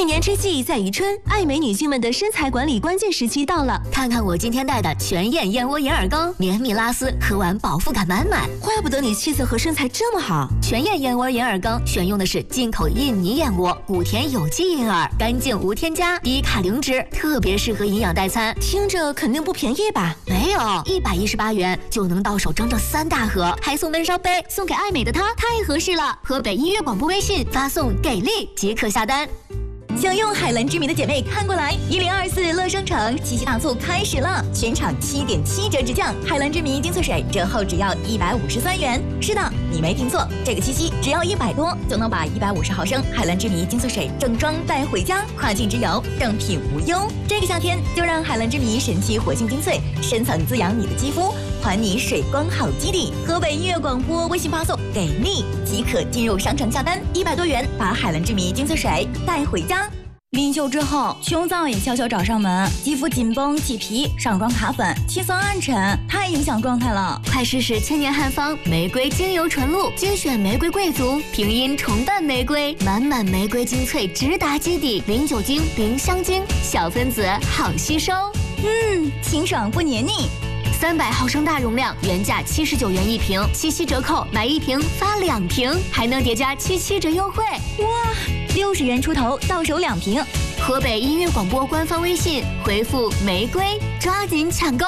年之际在宜春，爱美女性们的身材管理关键时期到了。 看看我今天带的全燕燕窝银耳羹，绵密拉丝，喝完饱腹感满满。 怪不得你气色和身材这么好。 全燕燕窝银耳羹选用的是进口印尼燕窝，谷田有机银耳，干净无添加，低卡零脂，特别适合营养代餐。 听着肯定不便宜吧？ 没有，118元就能到手整整3大盒，还送闷烧杯，送给爱美的她太合适了。河北音乐广播微信发送“给力”即可下单。 想用海蓝之谜的姐妹看过来，1024乐商场七夕大促开始了，全场7.7折直降，海蓝之谜精粹水折后只要153元。是的，你没听错，这个七夕只要100多就能把150毫升海蓝之谜精粹水正装带回家，跨境直邮，正品无忧。这个夏天就让海蓝之谜神奇活性精粹深层滋养你的肌肤，还你水光好基底。河北音乐广播微信发送“给力”即可进入商城下单，100多元把海蓝之谜精粹水带回家。临秀之后，穷燥也悄悄找上门，肌肤紧绷起皮，上妆卡粉，气色暗沉，太影响状态了。 快试试千年汉方玫瑰精油纯露，精选玫瑰贵族，平阴重瓣玫瑰，满满玫瑰精粹直达基底，零酒精，零香精，小分子好吸收。 清爽不黏腻。 300毫升大容量，原价79元一瓶，七夕折扣买1瓶发2瓶，还能叠加77折优惠。 哇，60元出头到手2瓶。 河北音乐广播官方微信回复玫瑰，抓紧抢购。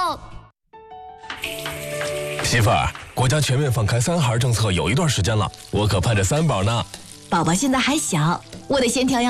媳妇儿，国家全面放开3孩政策有一段时间了，我可盼着3宝呢。 宝宝现在还小，我得先调养